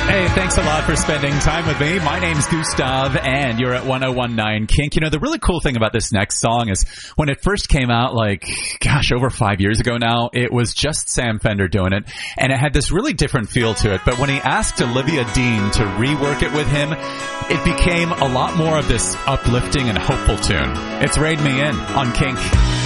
Hey, thanks a lot for spending time with me. My name's Gustav, and you're at 1019 Kink. You know, the really cool thing about this next song is when it first came out, over 5 years ago now, it was just Sam Fender doing it, and it had this really different feel to it. But when he asked Olivia Dean to rework it with him, it became a lot more of this uplifting and hopeful tune. It's Raid Me In on Kink.